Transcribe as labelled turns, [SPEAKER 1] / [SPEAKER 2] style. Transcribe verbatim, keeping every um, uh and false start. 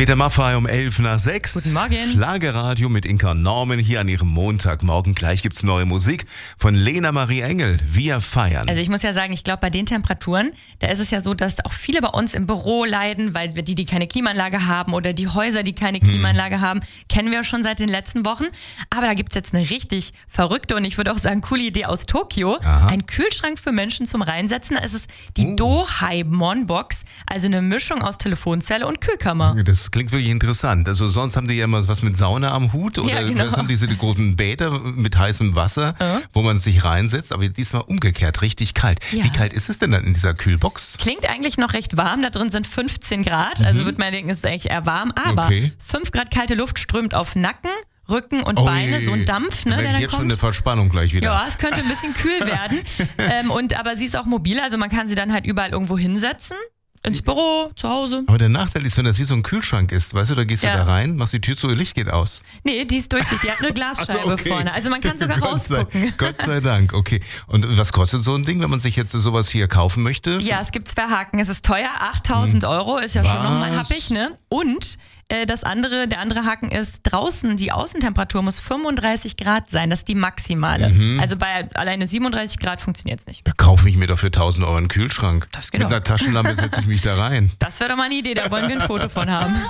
[SPEAKER 1] Peter Maffay um elf nach sechs.
[SPEAKER 2] Guten Morgen.
[SPEAKER 1] Schlagerradio mit Inka Norman hier an ihrem Montagmorgen. Gleich gibt's neue Musik von Lena Marie Engel. Wir feiern.
[SPEAKER 2] Also ich muss ja sagen, ich glaube bei den Temperaturen, da ist es ja so, dass auch viele bei uns im Büro leiden, weil wir die, die keine Klimaanlage haben oder die Häuser, die keine Klimaanlage hm. haben, kennen wir schon seit den letzten Wochen. Aber da gibt's jetzt eine richtig verrückte und ich würde auch sagen coole Idee aus Tokio.
[SPEAKER 1] Aha.
[SPEAKER 2] Ein Kühlschrank für Menschen zum Reinsetzen. Da ist es die
[SPEAKER 1] Oh.
[SPEAKER 2] Do-Haibmon-Box, also eine Mischung aus Telefonzelle und Kühlkammer.
[SPEAKER 1] Das klingt wirklich interessant. Also sonst haben die ja immer was mit Sauna am Hut oder
[SPEAKER 2] Ja, genau.
[SPEAKER 1] das sind diese großen Bäder mit heißem Wasser,
[SPEAKER 2] Ja.
[SPEAKER 1] wo man sich reinsetzt, aber diesmal umgekehrt, richtig kalt.
[SPEAKER 2] Ja.
[SPEAKER 1] Wie kalt ist es denn dann in dieser Kühlbox?
[SPEAKER 2] Klingt eigentlich noch recht warm, da drin sind fünfzehn Grad, also würde man denken, es ist eigentlich eher warm, aber
[SPEAKER 1] Okay.
[SPEAKER 2] fünf Grad kalte Luft strömt auf Nacken, Rücken und
[SPEAKER 1] Oh
[SPEAKER 2] Beine,
[SPEAKER 1] je.
[SPEAKER 2] so ein Dampf, ne,
[SPEAKER 1] Da
[SPEAKER 2] der
[SPEAKER 1] merke ich
[SPEAKER 2] dann
[SPEAKER 1] jetzt schon
[SPEAKER 2] kommt.
[SPEAKER 1] eine Verspannung gleich wieder.
[SPEAKER 2] Ja, es könnte ein bisschen kühl werden, ähm, und, aber sie ist auch mobil, also man kann sie dann halt überall irgendwo hinsetzen, ins Büro, zu Hause.
[SPEAKER 1] Aber der Nachteil ist, wenn das wie so ein Kühlschrank ist, weißt du, da gehst
[SPEAKER 2] Ja.
[SPEAKER 1] du da rein, machst die Tür zu, ihr Licht geht aus.
[SPEAKER 2] Nee, die ist durchsichtig, die hat eine Glasscheibe
[SPEAKER 1] Ach so, okay.
[SPEAKER 2] vorne, also man kann sogar
[SPEAKER 1] Gott sei,
[SPEAKER 2] rausgucken.
[SPEAKER 1] Gott sei Dank, okay. Und was kostet so ein Ding, wenn man sich jetzt sowas hier kaufen möchte?
[SPEAKER 2] Ja, es gibt zwei Haken. Es ist teuer, achttausend Euro, ist ja schon
[SPEAKER 1] Was?
[SPEAKER 2] nochmal happig, ne? Und äh, das andere, der andere Haken ist, draußen die Außentemperatur muss fünfunddreißig Grad sein, das ist die maximale.
[SPEAKER 1] Mhm.
[SPEAKER 2] Also bei alleine siebenunddreißig Grad funktioniert es nicht.
[SPEAKER 1] Da kaufe ich mir doch für tausend Euro einen Kühlschrank.
[SPEAKER 2] Das geht
[SPEAKER 1] Mit
[SPEAKER 2] auch.
[SPEAKER 1] einer Taschenlampe setze ich mich da rein.
[SPEAKER 2] Das wäre doch mal eine Idee, da wollen wir ein Foto von haben.